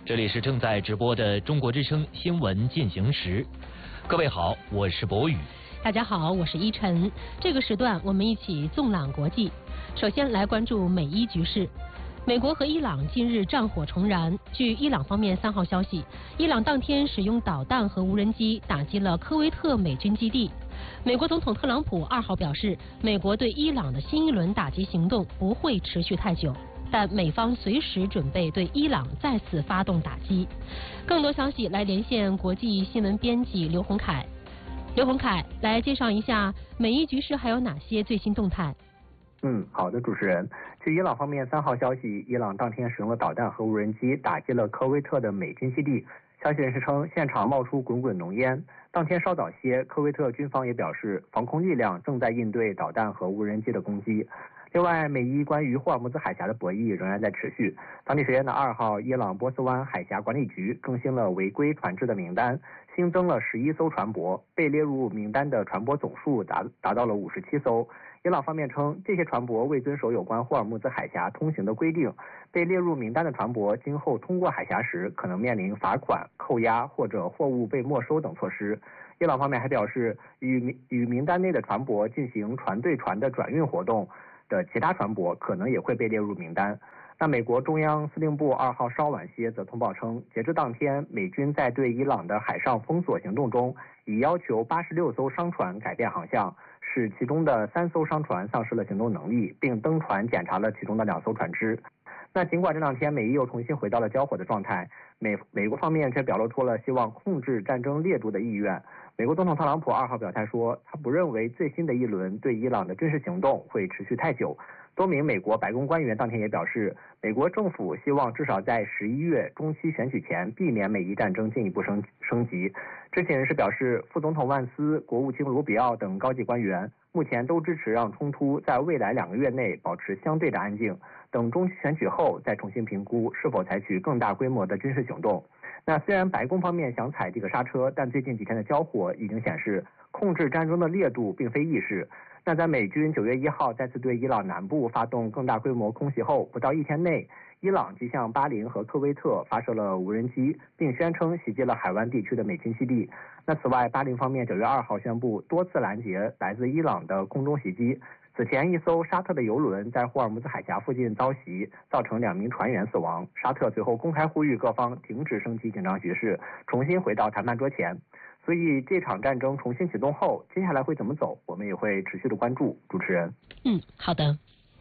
这里是正在直播的中国之声新闻进行时。各位好，我是博宇。 大家好，我是依晨。这个时段我们一起纵览国际。首先来关注美伊局势。美国和伊朗近日战火重燃。据伊朗方面3号消息，伊朗当天使用导弹和无人机打击了科威特美军基地。美国总统特朗普2号表示，美国对伊朗的新一轮打击行动不会持续太久，但美方随时准备对伊朗再次发动打击。更多消息来连线国际新闻编辑刘洪凯。刘洪凯，来介绍一下美伊局势还有哪些最新动态？ 好的，主持人。据伊朗方面3号消息，伊朗当天使用了导弹和无人机打击了科威特的美军基地。消息人士称，现场冒出滚滚浓烟。当天稍早些，科威特军方也表示，防空力量正在应对导弹和无人机的攻击。另外，美伊关于霍尔木兹海峡的博弈仍然在持续。当地时间的2号，伊朗波斯湾海峡管理局更新了违规船只的名单，新增了11艘船舶，被列入名单的船舶总数达到了57艘。伊朗方面称，这些船舶未遵守有关霍尔木兹海峡通行的规定，被列入名单的船舶今后通过海峡时可能面临罚款、扣押或者货物被没收等措施。伊朗方面还表示，与名单内的船舶进行船对船的转运活动的其他船舶可能也会被列入名单。那美国中央司令部2号稍晚些则通报称，截至当天，美军在对伊朗的海上封锁行动中，已要求86艘商船改变航向，使其中的3艘商船丧失了行动能力，并登船检查了其中的2艘船只。那尽管这2天美伊又重新回到了交火的状态，美国方面却表露出了希望控制战争烈度的意愿。美国总统特朗普2号表态说，他不认为最新的一轮对伊朗的军事行动会持续太久。多名美国白宫官员当天也表示，美国政府希望至少在11月中期选举前避免美伊战争进一步升级。知情人士表示，副总统万斯、国务卿卢比奥等高级官员目前都支持让冲突在未来2个月内保持相对的安静，等中期选举后再重新评估是否采取更大规模的军事行动。那虽然白宫方面想踩这个刹车，但最近几天的交火已经显示，控制战争的烈度并非易事。那在美军9月1号再次对伊朗南部发动更大规模空袭后，不到1天内，伊朗即向巴林和科威特发射了无人机，并宣称袭击了海湾地区的美军基地。那此外，巴林方面9月2号宣布多次拦截来自伊朗的空中袭击。此前，一艘沙特的油轮在霍尔木兹海峡附近遭袭，造成2名船员死亡。沙特随后公开呼吁各方停止升级紧张局势，重新回到谈判桌前。所以这场战争重新启动后，接下来会怎么走，我们也会持续的关注。主持人， 好的。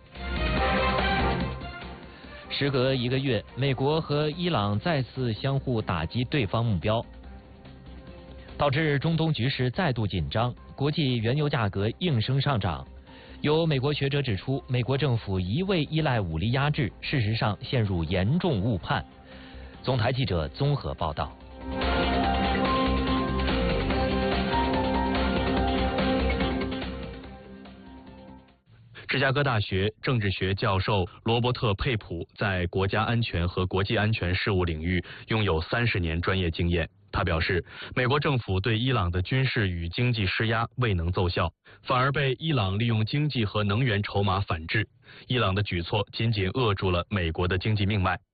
时隔1个月，美国和伊朗再次相互打击对方目标，导致中东局势再度紧张，国际原油价格应声上涨。有美国学者指出，美国政府一味依赖武力压制，事实上陷入严重误判。总台记者综合报道。芝加哥大学政治学教授罗伯特·佩普在国家安全和国际安全事务领域拥有30年专业经验。他表示，美国政府对伊朗的军事与经济施压未能奏效，反而被伊朗利用经济和能源筹码反制。伊朗的举措仅仅扼住了美国的经济命脉。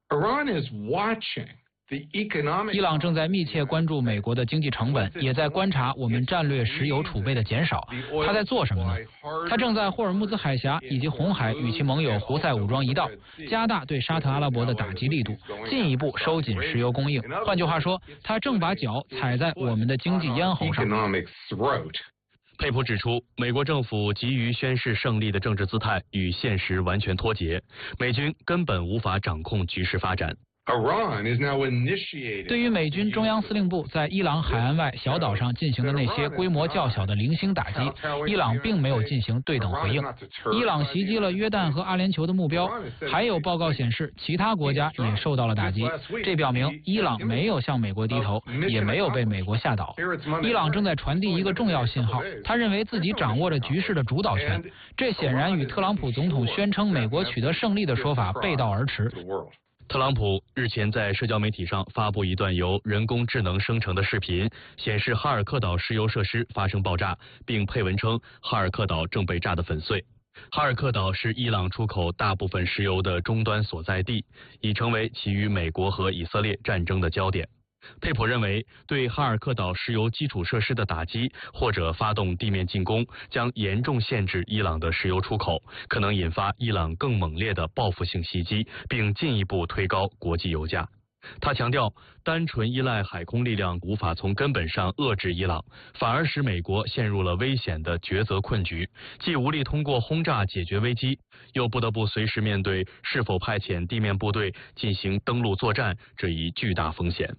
伊朗正在密切关注美国的经济成本，也在观察我们战略石油储备的减少。他在做什么呢？他正在霍尔木兹海峡以及红海与其盟友胡塞武装一道，加大对沙特阿拉伯的打击力度，进一步收紧石油供应。换句话说，他正把脚踩在我们的经济咽喉上。 佩普指出，美国政府急于宣示胜利的政治姿态与现实完全脱节，美军根本无法掌控局势发展。 对于美军中央司令部在伊朗海岸外小岛上进行的那些规模较小的零星打击，伊朗并没有进行对等回应。伊朗袭击了约旦和阿联酋的目标，还有报告显示其他国家也受到了打击。这表明伊朗没有向美国低头，也没有被美国吓倒。伊朗正在传递一个重要信号，他认为自己掌握着局势的主导权，这显然与特朗普总统宣称美国取得胜利的说法背道而驰。 特朗普日前在社交媒体上发布一段由人工智能生成的视频，显示哈尔克岛石油设施发生爆炸，并配文称哈尔克岛正被炸得粉碎。 哈尔克岛是伊朗出口大部分石油的终端所在地，已成为其与美国和以色列战争的焦点。佩普认为，对哈尔克岛石油基础设施的打击或者发动地面进攻，将严重限制伊朗的石油出口，可能引发伊朗更猛烈的报复性袭击，并进一步推高国际油价。他强调，单纯依赖海空力量无法从根本上遏制伊朗，反而使美国陷入了危险的抉择困局，既无力通过轰炸解决危机，又不得不随时面对是否派遣地面部队进行登陆作战这一巨大风险。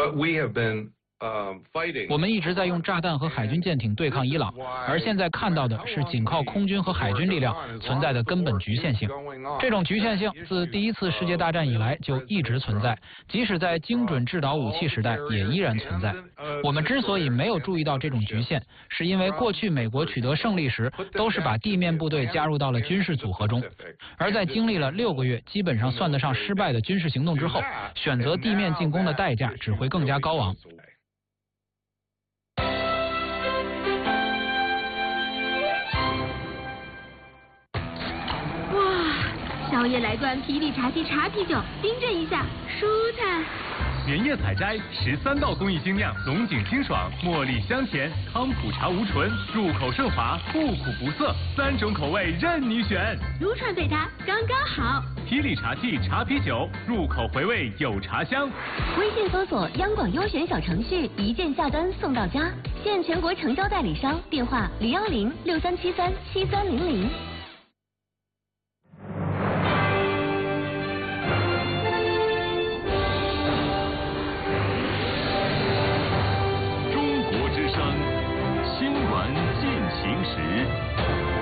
我们一直在用炸弹和海军舰艇对抗伊朗，而现在看到的是仅靠空军和海军力量存在的根本局限性。这种局限性自第一次世界大战以来就一直存在，即使在精准制导武器时代也依然存在。我们之所以没有注意到这种局限，是因为过去美国取得胜利时都是把地面部队加入到了军事组合中，而在经历了6个月基本上算得上失败的军事行动之后，选择地面进攻的代价只会更加高昂。 宵夜来罐霹雳茶姬茶啤酒，冰镇一下，舒坦。 连夜采摘13道工艺精酿，龙井清爽，茉莉香甜，康普茶无醇，入口顺滑，不苦不涩，3种口味任你选。 撸串配它刚刚好。 霹雳茶姬茶啤酒，入口回味有茶香。 微信搜索央广优选小程序，一键下单送到家。现全国成交代理商，电话01063737300。